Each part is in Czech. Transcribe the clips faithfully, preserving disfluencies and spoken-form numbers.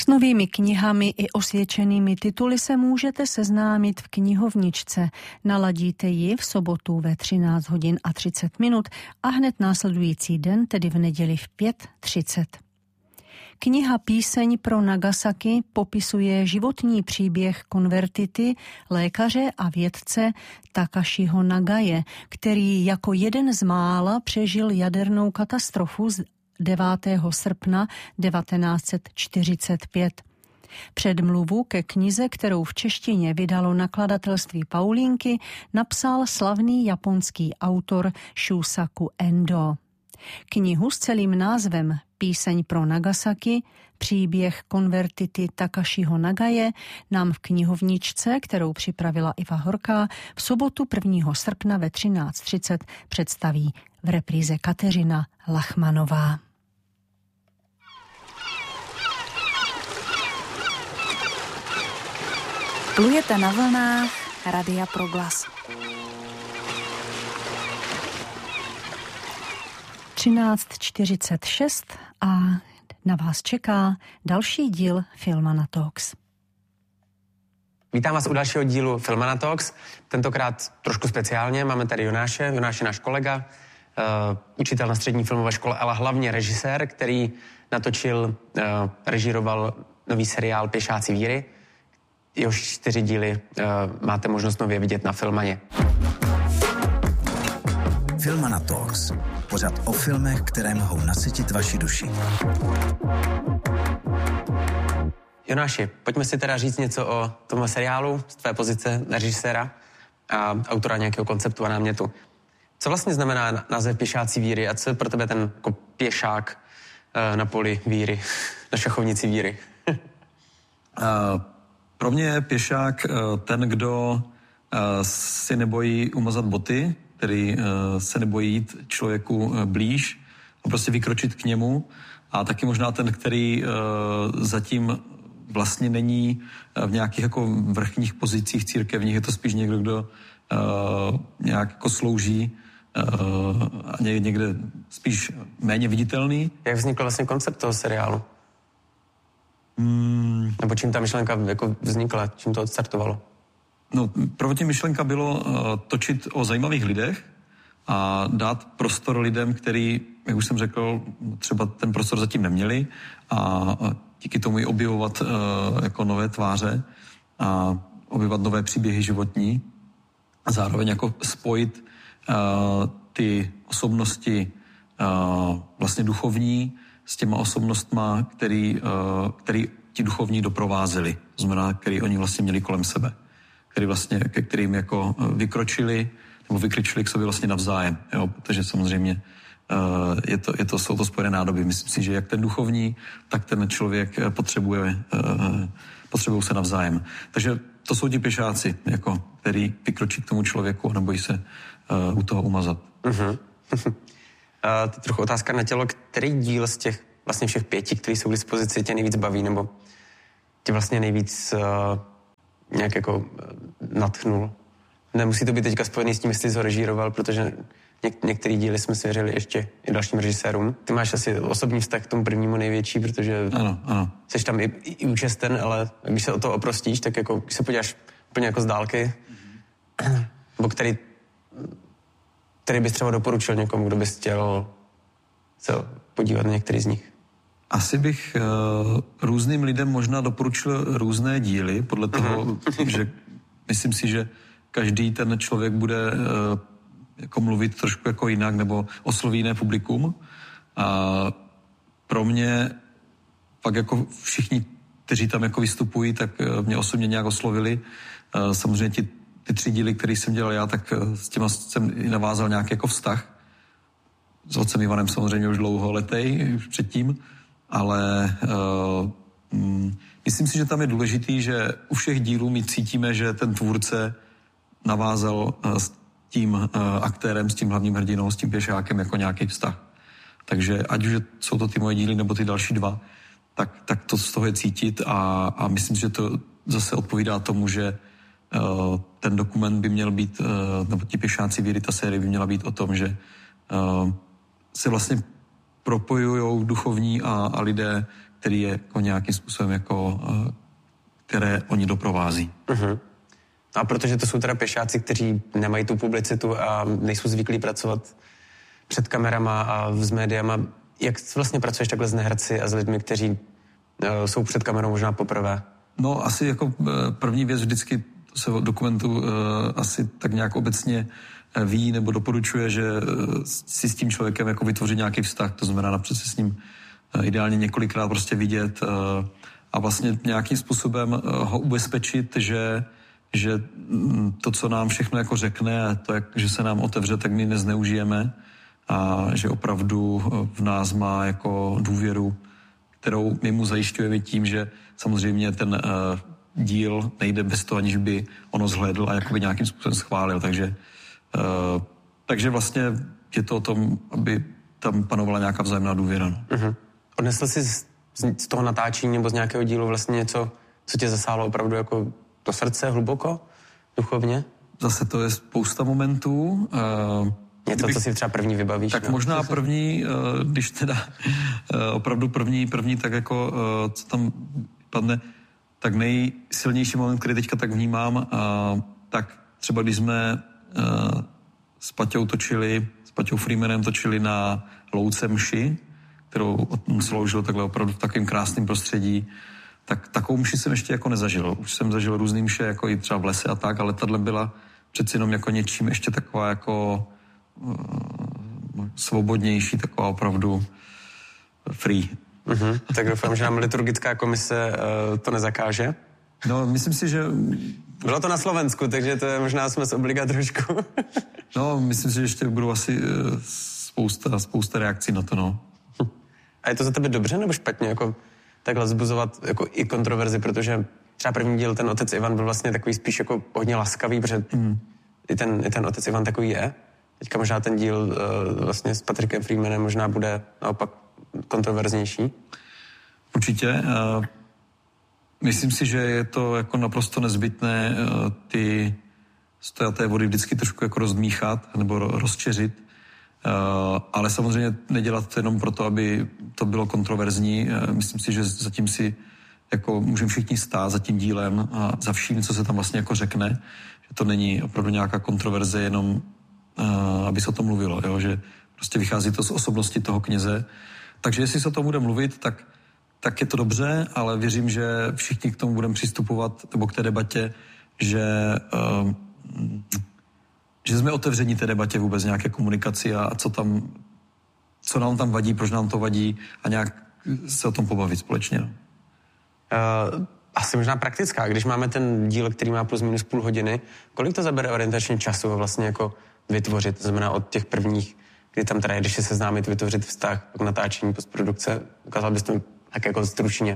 S novými knihami i osvědčenými tituly se můžete seznámit v knihovničce. Naladíte ji v sobotu ve třináct hodin a třicet minut a hned následující den, tedy v neděli v pět třicet. Kniha Píseň pro Nagasaki popisuje životní příběh konvertity, lékaře a vědce Takashiho Nagaje, který jako jeden z mála přežil jadernou katastrofu z devátého srpna devatenáct set čtyřicet pět. Předmluvu ke knize, kterou v češtině vydalo nakladatelství Paulínky, napsal slavný japonský autor Shusaku Endo. Knihu s celým názvem Píseň pro Nagasaki, příběh konvertity Takashiho Nagaje nám v knihovničce, kterou připravila Iva Horká, v sobotu prvního srpna ve třináct třicet představí v repríze Kateřina Lachmanová. Plujete na vlnách Radia Proglas. třináct čtyřicet šest a na vás čeká další díl Filmana Talks. Vítám vás u dalšího dílu Filmana Talks. Tentokrát trošku speciálně. Máme tady Jonáše. Jonáš je náš kolega, uh, učitel na střední filmové škole, ale hlavně režisér, který natočil, uh, režíroval nový seriál Pěšáci víry. Jehož čtyři díly uh, máte možnost nově vidět na Filmaně. Filmana Talks. Pořad o filmech, které mohou nasytit vaši duši. Jonáši, pojďme si teda říct něco o tomhle seriálu z tvé pozice režiséra a autora nějakého konceptu a námětu. Co vlastně znamená název Pěšáci víry a co je pro tebe ten jako pěšák uh, na poli víry, na šachovnici víry? uh, pro mě je pěšák uh, ten, kdo uh, si nebojí umazat boty, který uh, se nebojí jít člověku uh, blíž a prostě vykročit k němu. A taky možná ten, který uh, zatím vlastně není uh, v nějakých jako vrchních pozicích církevních. Je to spíš někdo, kdo uh, nějak jako slouží uh, a někde spíš méně viditelný. Jak vznikl vlastně koncept toho seriálu? Hmm. Nebo čím ta myšlenka jako vznikla? Čím to odstartovalo? No, prvotní myšlenka bylo uh, točit o zajímavých lidech a dát prostor lidem, který, jak už jsem řekl, třeba ten prostor zatím neměli a, a díky tomu i objevovat uh, jako nové tváře a objevovat nové příběhy životní a zároveň jako spojit uh, ty osobnosti uh, vlastně duchovní s těma osobnostma, který, uh, který ti duchovní doprovázeli, to znamená, který oni vlastně měli kolem sebe, který vlastně, ke kterým jako vykročili nebo vykročili k sobě vlastně navzájem, jo, protože samozřejmě uh, je to, je to, jsou to spojené nádoby. Myslím si, že jak ten duchovní, tak ten člověk potřebuje, uh, potřebují se navzájem. Takže to jsou ti pěšáci, jako, který vykročí k tomu člověku a nebojí se uh, u toho umazat. Uh-huh. uh, trochu otázka na tělo. Který díl z těch vlastně všech pěti, který jsou k dispozici, tě nejvíc baví, nebo tě vlastně nejvíc uh, nějak jako uh, nadchnul? Nemusí to být teďka spojený s tím, jestli jsi ho režíroval, protože něk- některý díly jsme svěřili ještě i dalším režisérům. Ty máš asi osobní vztah k tomu prvnímu největší, protože ano, ano. jsi tam i, i, i účasten, ale když se o to oprostíš, tak jako, když se podíváš úplně jako z dálky, mm-hmm. nebo který, který bys třeba doporučil někomu, kdo bys chtěl se podívat na některý z nich? Asi bych uh, různým lidem možná doporučil různé díly, podle toho, mm-hmm. že myslím si, že každý ten člověk bude uh, jako mluvit trošku jako jinak nebo osloví jiné publikum. A pro mě pak jako všichni, kteří tam jako vystupují, tak uh, mě osobně nějak oslovili. Uh, samozřejmě ti, ty tři díly, které jsem dělal já, tak uh, s těma jsem i navázal nějaký jako vztah. S otcem Ivanem samozřejmě už dlouho letej, už předtím, ale uh, mm, myslím si, že tam je důležitý, že u všech dílů my cítíme, že ten tvůrce navázal uh, s tím uh, aktérem, s tím hlavním hrdinou, s tím pěšákem jako nějaký vztah. Takže ať už jsou to ty moje díly nebo ty další dva, tak, tak to z toho je cítit a, a myslím si, že to zase odpovídá tomu, že uh, ten dokument by měl být, uh, nebo ti pěšáci víry, ta série by měla být o tom, že uh, se vlastně propojují duchovní a, a lidé, který je jako nějakým způsobem jako, které oni doprovází. Uh-huh. A protože to jsou teda pěšáci, kteří nemají tu publicitu a nejsou zvyklí pracovat před kamerama a s médiama, jak vlastně pracuješ takhle s neherci a s lidmi, kteří uh, jsou před kamerou možná poprvé? No asi jako první věc vždycky, to se v dokumentu uh, asi tak nějak obecně ví nebo doporučuje, že si s tím člověkem jako vytvořit nějaký vztah, to znamená napřed se s ním ideálně několikrát prostě vidět a vlastně nějakým způsobem ho ubezpečit, že, že to, co nám všechno jako řekne a to, jak, že se nám otevře, tak my nezneužijeme a že opravdu v nás má jako důvěru, kterou my mu zajišťujeme tím, že samozřejmě ten uh, díl nejde bez toho, aniž by ono zhlédl a jakoby nějakým způsobem schválil, takže Uh, takže vlastně je to o tom, aby tam panovala nějaká vzájemná důvěra. No. Uh-huh. Odnesl jsi z, z toho natáčení nebo z nějakého dílu vlastně něco, co tě zasáhlo opravdu jako do srdce hluboko, duchovně? Zase to je spousta momentů. Uh, něco, kdybych, co si třeba první vybavíš? Tak no? možná první, uh, když teda uh, opravdu první, první tak jako, uh, co tam padne, tak nejsilnější moment, který teďka tak vnímám, uh, tak třeba když jsme Uh, s Paťou točili, s Paťou Freemanem točili na louce mši, kterou on sloužil takhle opravdu v takovém krásném prostředí, tak takovou mši jsem ještě jako nezažil. Už jsem zažil různý mše, jako i třeba v lese a tak, ale tahle byla přeci jenom jako něčím ještě taková jako uh, svobodnější, taková opravdu free. Uh-huh. Tak doufám, že nám liturgická komise uh, to nezakáže. No, myslím si, že... Bylo to na Slovensku, takže to je možná jsme z obliga trošku. No, myslím si, že ještě budou asi uh, spousta, spousta reakcí na to, no. A je to za tebe dobře nebo špatně, jako takhle zbuzovat jako i kontroverzi, protože třeba první díl, ten otec Ivan byl vlastně takový spíš jako hodně laskavý, protože mm. i, ten, i ten otec Ivan takový je. Teďka možná ten díl uh, vlastně s Patrickem Freemanem možná bude naopak kontroverznější. Určitě. Uh... Myslím si, že je to jako naprosto nezbytné uh, ty stojaté vody vždycky trošku jako rozdmíchat nebo rozčeřit, uh, ale samozřejmě nedělat to jenom proto, aby to bylo kontroverzní. Uh, myslím si, že zatím si jako můžeme všichni stát za tím dílem a za vším, co se tam vlastně jako řekne, že to není opravdu nějaká kontroverze, jenom uh, aby se o tom mluvilo, jo? Že prostě vychází to z osobnosti toho kněze. Takže jestli se o tom bude mluvit, tak tak je to dobře, ale věřím, že všichni k tomu budeme přistupovat, nebo k té debatě, že, uh, že jsme otevření té debatě vůbec nějaké komunikaci a, a co tam, co nám tam vadí, proč nám to vadí a nějak se o tom pobavit společně. No. Uh, asi možná praktická, když máme ten díl, který má plus minus půl hodiny, kolik to zabere orientačně času vlastně jako vytvořit, to znamená od těch prvních, kdy tam teda jdeš se seznámit, vytvořit vztah, pak natáčení, postprodukce, ukázal bys to tak jako stručně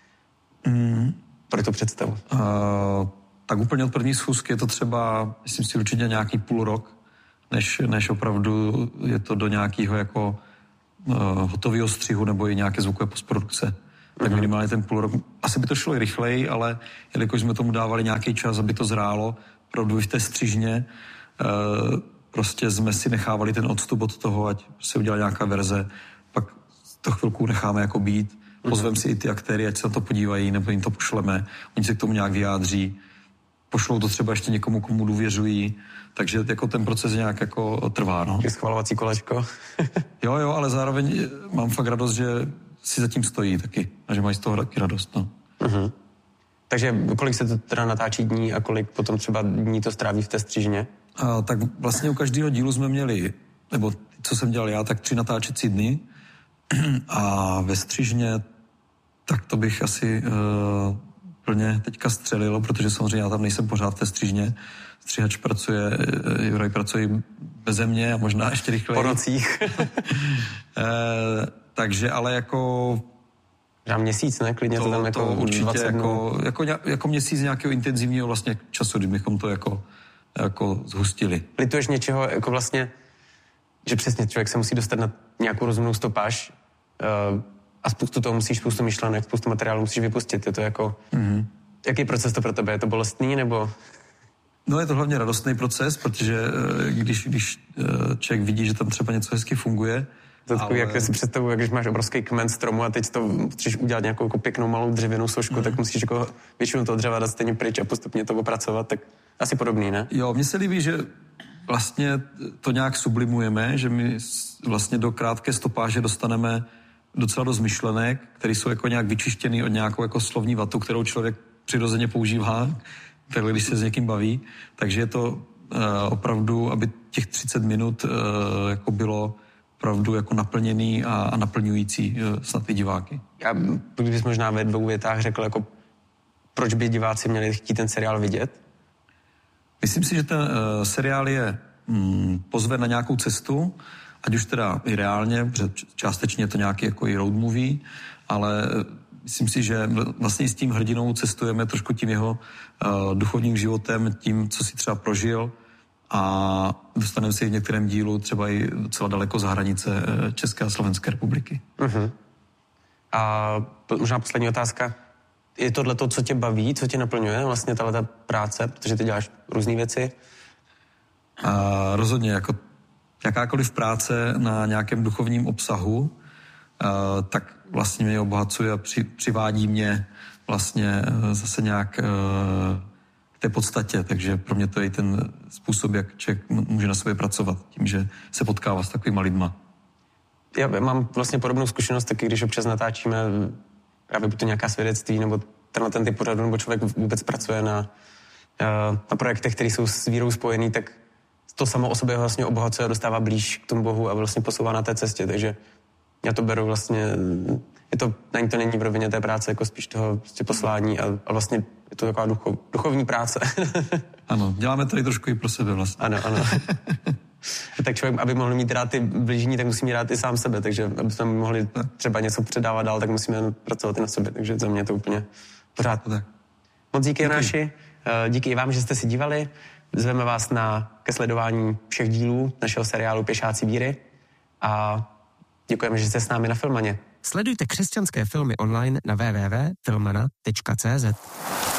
mm. pro tu představu. Uh, tak úplně od první schůzky je to třeba, myslím si, určitě nějaký půl rok, než, než opravdu je to do nějakého jako uh, hotového střihu nebo i nějaké zvukové postprodukce. Mm-hmm. Tak minimálně ten půl rok. Asi by to šlo i rychleji, ale jelikož jsme tomu dávali nějaký čas, aby to zrálo, opravdu v té střižně, uh, prostě jsme si nechávali ten odstup od toho, ať se udělá nějaká verze, pak to chvilku necháme jako být. Pozveme si i ty aktéry, ať se na to podívají, nebo jim to pošleme. Oni se k tomu nějak vyjádří. Pošlou to třeba ještě někomu, komu důvěřují. Takže jako ten proces nějak jako trvá. No. Schvalovací kolečko. jo, jo, ale zároveň mám fakt radost, že si zatím stojí taky. A že mají z toho taky radost. No. Uh-huh. Takže kolik se to teda natáčí dní a kolik potom třeba dní to stráví v té střižně? A, tak vlastně u každého dílu jsme měli, nebo co jsem dělal já, tak tři natáčecí dny. A ve střižně tak to bych asi uh, plně teďka střelil, protože samozřejmě já tam nejsem pořád v té střižně. Střihač pracuje, uh, Juraj pracuje beze mě a možná ještě rychleji. Po nocích. uh, takže ale jako... Žám měsíc, ne? Klidně to, to tam jako to určitě dvacet jako, jako, jako měsíc nějakého intenzivního vlastně času, kdybychom to jako, jako zhustili. Lituješ něčeho jako vlastně, že přesně člověk se musí dostat na nějakou rozumnou stopáž, uh, a spoustu toho musíš, spoustu myšlenek, spoustu materiálu musíš vypustit. Je to jako... Mm-hmm. Jaký proces to pro tebe? Je to bolestný, nebo... No je to hlavně radostný proces, protože když, když člověk vidí, že tam třeba něco hezky funguje To takový, ale... jak si představuji, jak když máš obrovský kmen stromu a teď to chceš udělat nějakou jako pěknou malou dřevěnou sošku, mm. tak musíš jako většinu toho dřeva dát stejně pryč a postupně to opracovat, tak asi podobný, ne? Jo, mně se líbí, že vlastně to nějak sublimujeme, že my vlastně do krátké stopáže dostaneme docela dost myšlenek, které jsou jako nějak vyčištěný od nějakou jako slovní vatu, kterou člověk přirozeně používá, takhle když se s někým baví. Takže je to uh, opravdu, aby těch třicet minut uh, jako bylo opravdu jako naplněný a, a naplňující uh, snad ty diváky. Já bych možná ve dvou větách řekl, jako proč by diváci měli chtít ten seriál vidět? Myslím si, že ten uh, seriál je mm, pozve na nějakou cestu, ať už teda i reálně, protože částečně je to nějaký jako i road movie, ale myslím si, že vlastně s tím hrdinou cestujeme trošku tím jeho uh, duchovním životem, tím, co si třeba prožil a dostaneme se v některém dílu třeba i docela daleko za hranice České a Slovenské republiky. Uh-huh. A možná poslední otázka. Je tohle to, co tě baví, co tě naplňuje vlastně tato práce, protože ty děláš různé věci? A rozhodně, jako jakákoliv práce na nějakém duchovním obsahu, uh, tak vlastně mě obohacuje a při, přivádí mě vlastně uh, zase nějak uh, k té podstatě, takže pro mě to je i ten způsob, jak člověk může na sobě pracovat, tím, že se potkává s takovýma lidma. Já mám vlastně podobnou zkušenost, taky když občas natáčíme právě buď to nějaká svědectví, nebo tenhle ten typ pořadu, nebo člověk vůbec pracuje na, uh, na projektech, které jsou s vírou spojený, tak to samo o sobě vlastně obohacuje a dostává blíž k tomu Bohu a vlastně posouvá na té cestě, takže já to beru vlastně, je to, není to není v rovině té práce, jako spíš toho prostě poslání a, a vlastně je to taková duchov, duchovní práce. Ano, děláme to i trošku i pro sebe vlastně. Ano, ano. Tak člověk, aby mohl mít rád ty blížní, tak musí mít rád i sám sebe, takže aby jsme mohli třeba něco předávat dál, tak musíme pracovat i na sobě, takže za mě je to úplně pořád. Tak. Moc díky, Jonáši, díky i vám, že jste si dívali. Zveme vás na, ke sledování všech dílů našeho seriálu Pěšáci víry a děkujeme, že jste s námi na Filmaně. Sledujte křesťanské filmy online na w w w tečka filmana tečka cé zet.